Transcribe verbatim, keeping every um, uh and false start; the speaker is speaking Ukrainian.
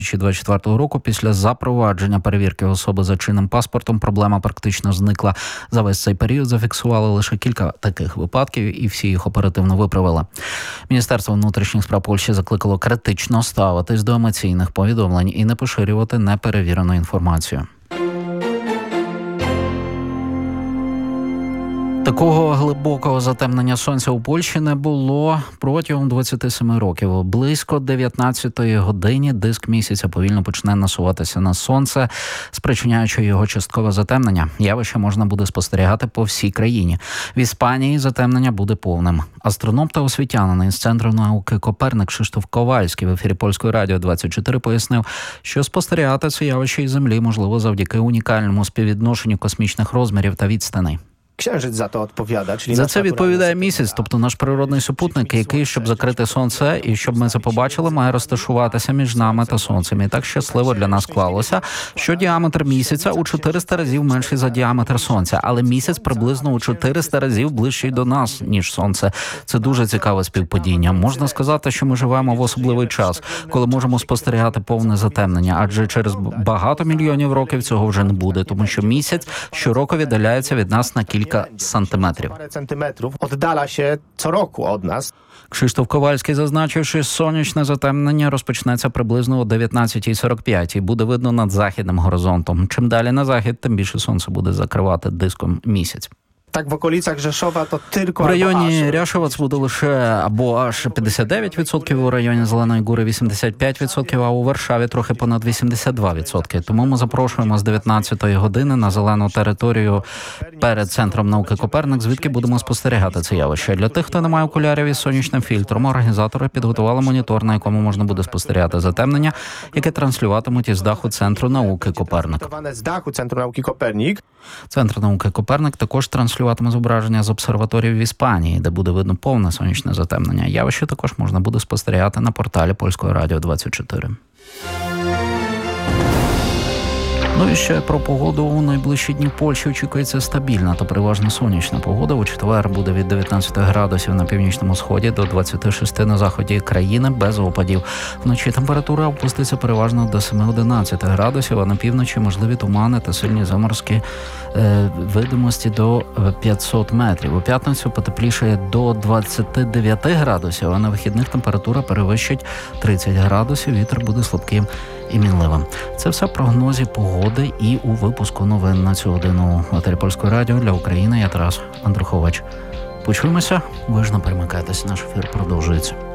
дві тисячі двадцять четвертого року після запровадження перевірки особи за чинним паспортом проблема практично зникла. За весь цей період зафіксували лише кілька таких випадків і всі їх оперативно виправили. Міністерство внутрішніх справ Польщі закликало критично ставитись до емоційних повідомлень і не поширювати неперевірену інформацію. Такого глибокого затемнення сонця у Польщі не було протягом двадцяти семи років. Близько дев'ятнадцятої годині диск місяця повільно почне насуватися на сонце, спричиняючи його часткове затемнення. Явище можна буде спостерігати по всій країні. В Іспанії затемнення буде повним. Астроном та освітянин із Центру науки Коперник Кшиштоф Ковальський в ефірі Польської радіо двадцять чотири пояснив, що спостерігати це явище із Землі можливо завдяки унікальному співвідношенню космічних розмірів та відстаней. Księżyc za to odpowiada, czyli За це відповідає місяць, тобто наш природний супутник, який, щоб закрити сонце і щоб ми це побачили, має розташуватися між нами та сонцем. І так щасливо для нас склалося, що діаметр місяця у чотириста разів менший за діаметр сонця, але місяць приблизно у чотириста разів ближчий до нас, ніж сонце. Це дуже цікаве співпадіння. Можна сказати, що ми живемо в особливий час, коли можемо спостерігати повне затемнення, адже через багато мільйонів років цього вже не буде, тому що місяць щороку віддаляється від нас на кілька сантиметрів. Віддала się co roku od nas. Кшиштоф Ковальський зазначив, що сонячне затемнення розпочнеться приблизно о дев'ятнадцятій сорок п'ять і буде видно над західним горизонтом. Чим далі на захід, тим більше сонце буде закривати диском місяць. Так, в околицях Rzeszowa to tylko... В районі Ряшова це буде лише або аж п'ятдесят дев'ять відсотків, у районі Зеленої Гори вісімдесят п'ять відсотків, а у Варшаві трохи понад вісімдесят два відсотки. Тому ми запрошуємо з дев'ятнадцятої години на зелену територію перед Центром науки Коперник, звідки будемо спостерігати це явище. Для тих, хто не має окулярів із сонячним фільтром, організатори підготували монітор, на якому можна буде спостерігати затемнення, яке транслюватимуть із даху Центру науки Коперник. З даху Центру науки Коперник. Центр науки Коперник також транслюватиме зображення з обсерваторії в Іспанії, де буде видно повне сонячне затемнення. Явище також можна буде спостерігати на порталі Польської радіо двадцять чотири. Ну і ще про погоду. У найближчі дні в Польщі очікується стабільна та переважно сонячна погода. У четвер буде від дев'ятнадцяти градусів на північному сході до двадцяти шести на заході країни без опадів. Вночі температура опуститься переважно до семи-одинадцяти градусів, а на півночі можливі тумани та сильні заморозки е, видимості до п'ятсот метрів. У п'ятницю потеплішає до двадцяти дев'яти градусів, а на вихідних температура перевищить тридцять градусів, вітер буде слабким і мінливим. Це все прогнози погоди і у випуску новин на цю годину. В етері Польської радіо для України я Тарас Андрухович. Почуємося, ви ж не перемикайтеся, наш ефір продовжується.